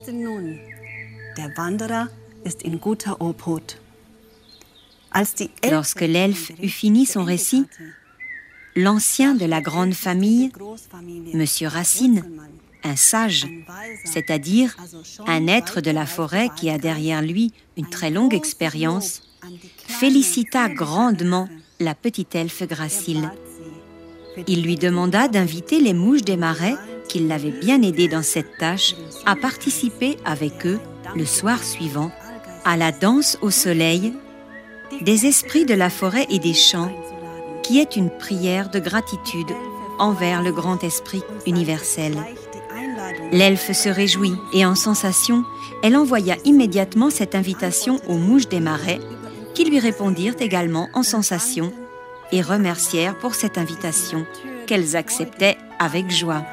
Nun, der Wanderer ist in guter Obhut. Lorsque l'elfe eut fini son récit, l'ancien de la grande famille, Monsieur Racine, un sage, c'est-à-dire un être de la forêt qui a derrière lui une très longue expérience, félicita grandement la petite elfe Gracile. Il lui demanda d'inviter les mouches des marais, qui l'avaient bien aidé dans cette tâche, à participer avec eux, le soir suivant, à la danse au soleil des esprits de la forêt et des champs, qui est une prière de gratitude envers le grand esprit universel. L'elfe se réjouit et en sensation, elle envoya immédiatement cette invitation aux mouches des marais, qui lui répondirent également en sensation et remercièrent pour cette invitation qu'elles acceptaient avec joie.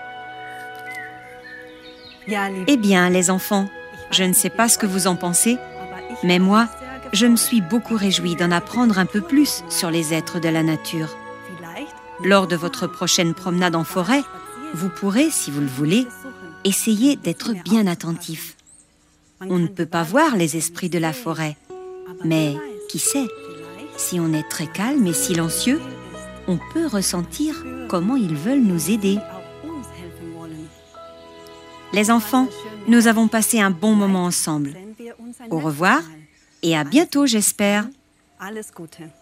Eh bien, les enfants, je ne sais pas ce que vous en pensez, mais moi, je me suis beaucoup réjouie d'en apprendre un peu plus sur les êtres de la nature. Lors de votre prochaine promenade en forêt, vous pourrez, si vous le voulez, essayer d'être bien attentif. On ne peut pas voir les esprits de la forêt, mais qui sait, si on est très calme et silencieux, on peut ressentir comment ils veulent nous aider. Les enfants, nous avons passé un bon moment ensemble. Au revoir et à bientôt, j'espère. Alles Gute.